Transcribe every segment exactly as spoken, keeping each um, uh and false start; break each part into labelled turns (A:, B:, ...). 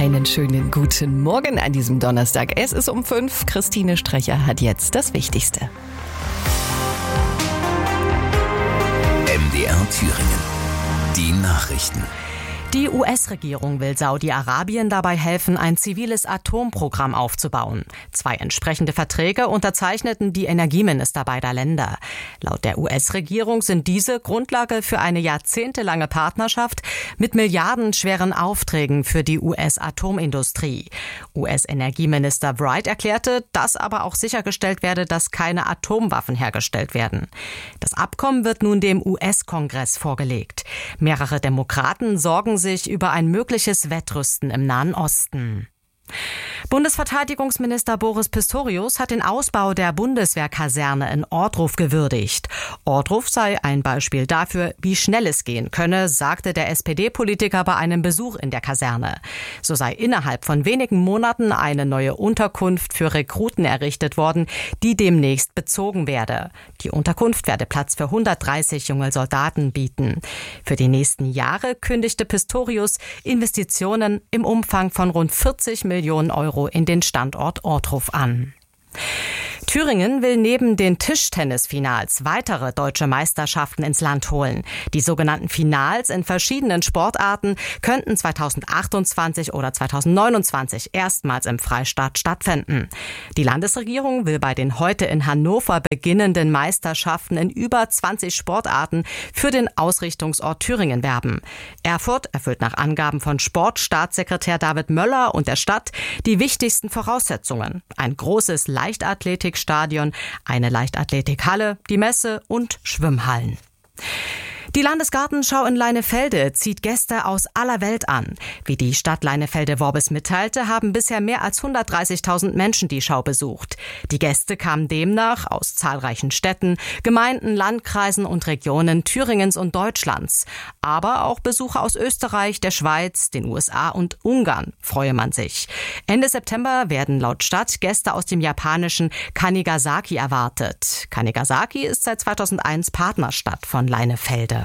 A: Einen schönen guten Morgen an diesem Donnerstag. Es ist um fünf. Christine Strecher hat jetzt das Wichtigste.
B: M D R Thüringen. Die Nachrichten.
C: Die U S-Regierung will Saudi-Arabien dabei helfen, ein ziviles Atomprogramm aufzubauen. Zwei entsprechende Verträge unterzeichneten die Energieminister beider Länder. Laut der U S-Regierung sind diese Grundlage für eine jahrzehntelange Partnerschaft mit milliardenschweren Aufträgen für die U S-Atomindustrie. U S-Energieminister Wright erklärte, dass aber auch sichergestellt werde, dass keine Atomwaffen hergestellt werden. Das Abkommen wird nun dem U S-Kongress vorgelegt. Mehrere Demokraten sorgen sich über ein mögliches Wettrüsten im Nahen Osten. Bundesverteidigungsminister Boris Pistorius hat den Ausbau der Bundeswehrkaserne in Ohrdruf gewürdigt. Ohrdruf sei ein Beispiel dafür, wie schnell es gehen könne, sagte der S P D-Politiker bei einem Besuch in der Kaserne. So sei innerhalb von wenigen Monaten eine neue Unterkunft für Rekruten errichtet worden, die demnächst bezogen werde. Die Unterkunft werde Platz für hundertdreißig junge Soldaten bieten. Für die nächsten Jahre kündigte Pistorius Investitionen im Umfang von rund vierzig Millionen Euro in den Standort Ohrdruf an. Thüringen will neben den Tischtennisfinals weitere deutsche Meisterschaften ins Land holen. Die sogenannten Finals in verschiedenen Sportarten könnten zweitausendachtundzwanzig oder zweitausendneunundzwanzig erstmals im Freistaat stattfinden. Die Landesregierung will bei den heute in Hannover beginnenden Meisterschaften in über zwanzig Sportarten für den Ausrichtungsort Thüringen werben. Erfurt erfüllt nach Angaben von Sportstaatssekretär David Möller und der Stadt die wichtigsten Voraussetzungen. Ein großes Leichtathletikstadion, eine Leichtathletikhalle, die Messe und Schwimmhallen. Die Landesgartenschau in Leinefelde zieht Gäste aus aller Welt an. Wie die Stadt Leinefelde-Worbis mitteilte, haben bisher mehr als hundertdreißigtausend Menschen die Schau besucht. Die Gäste kamen demnach aus zahlreichen Städten, Gemeinden, Landkreisen und Regionen Thüringens und Deutschlands. Aber auch Besucher aus Österreich, der Schweiz, den U S A und Ungarn freue man sich. Ende September werden laut Stadt Gäste aus dem japanischen Kanigasaki erwartet. Kanigasaki ist seit zweitausendeins Partnerstadt von Leinefelde.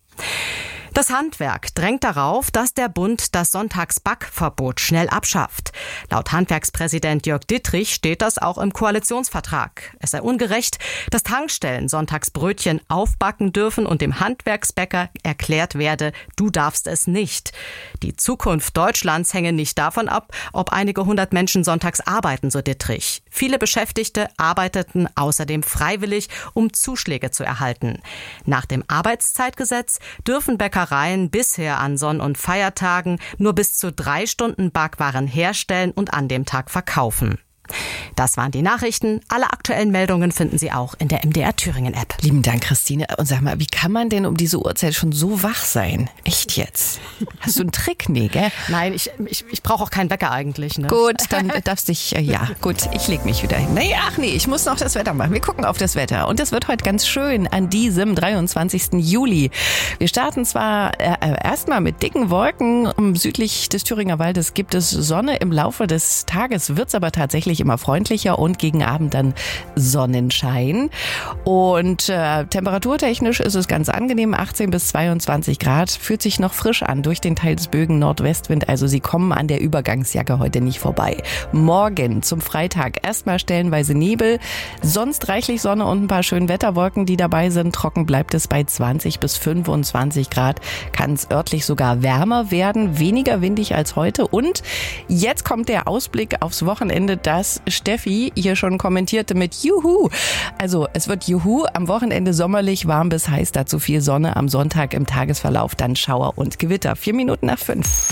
C: Das Handwerk drängt darauf, dass der Bund das Sonntagsbackverbot schnell abschafft. Laut Handwerkspräsident Jörg Dittrich steht das auch im Koalitionsvertrag. Es sei ungerecht, dass Tankstellen Sonntagsbrötchen aufbacken dürfen und dem Handwerksbäcker erklärt werde, du darfst es nicht. Die Zukunft Deutschlands hänge nicht davon ab, ob einige hundert Menschen sonntags arbeiten, so Dittrich. Viele Beschäftigte arbeiteten außerdem freiwillig, um Zuschläge zu erhalten. Nach dem Arbeitszeitgesetz dürfen Bäcker bisher an Sonn- und Feiertagen nur bis zu drei Stunden Backwaren herstellen und an dem Tag verkaufen. Das waren die Nachrichten. Alle aktuellen Meldungen finden Sie auch in der M D R Thüringen App.
A: Lieben Dank, Christine. Und sag mal, wie kann man denn um diese Uhrzeit schon so wach sein? Echt jetzt? Hast du einen Trick? Nee, gell?
C: Nein, ich, ich, ich brauche auch keinen Wecker eigentlich. Ne?
A: Gut, dann darfst du dich, ja gut, ich leg mich wieder hin. Nee, ach nee, ich muss noch das Wetter machen. Wir gucken auf das Wetter. Und das wird heute ganz schön an diesem dreiundzwanzigsten Juli. Wir starten zwar äh, erstmal mit dicken Wolken. Südlich des Thüringer Waldes gibt es Sonne. Im Laufe des Tages wird es aber tatsächlich immer freundlicher und gegen Abend dann Sonnenschein. Und äh, temperaturtechnisch ist es ganz angenehm, achtzehn bis zweiundzwanzig Grad, fühlt sich noch frisch an durch den teils böigen Nordwestwind, also Sie kommen an der Übergangsjacke heute nicht vorbei. Morgen zum Freitag erstmal stellenweise Nebel, sonst reichlich Sonne und ein paar schöne Wetterwolken, die dabei sind. Trocken bleibt es bei zwanzig bis fünfundzwanzig Grad, kann es örtlich sogar wärmer werden, weniger windig als heute. Und jetzt kommt der Ausblick aufs Wochenende, das Steffi hier schon kommentierte mit Juhu. Also es wird Juhu, am Wochenende sommerlich, warm bis heiß, dazu viel Sonne, am Sonntag im Tagesverlauf dann Schauer und Gewitter. Vier Minuten nach fünf.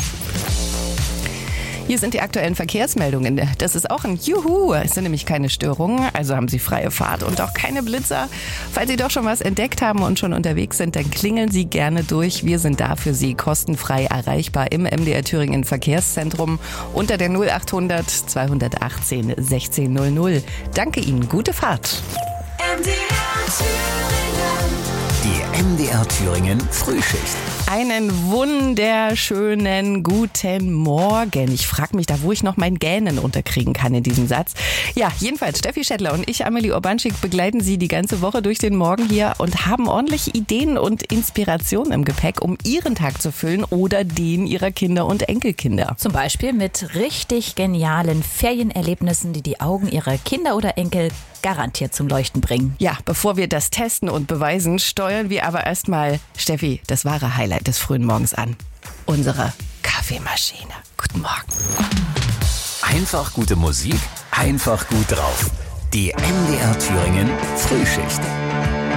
A: Hier sind die aktuellen Verkehrsmeldungen. Das ist auch ein Juhu. Es sind nämlich keine Störungen, also haben Sie freie Fahrt und auch keine Blitzer. Falls Sie doch schon was entdeckt haben und schon unterwegs sind, dann klingeln Sie gerne durch. Wir sind da für Sie kostenfrei erreichbar im M D R Thüringen Verkehrszentrum unter der null achthundert zweihundertachtzehn sechzehn null null. Danke Ihnen, gute Fahrt.
B: M D R Thüringen. Die M D R Thüringen Frühschicht.
A: Einen wunderschönen guten Morgen. Ich frage mich da, wo ich noch mein Gähnen unterkriegen kann in diesem Satz. Ja, jedenfalls Steffi Schettler und ich, Amelie Urbanschik, begleiten Sie die ganze Woche durch den Morgen hier und haben ordentlich Ideen und Inspirationen im Gepäck, um Ihren Tag zu füllen oder den Ihrer Kinder und Enkelkinder.
D: Zum Beispiel mit richtig genialen Ferienerlebnissen, die die Augen Ihrer Kinder oder Enkel garantiert zum Leuchten bringen.
A: Ja, bevor wir das testen und beweisen, steuern wir aber erstmal, Steffi, das wahre Highlight des frühen Morgens an. Unsere Kaffeemaschine. Guten Morgen.
B: Einfach gute Musik, einfach gut drauf. Die M D R Thüringen Frühschicht.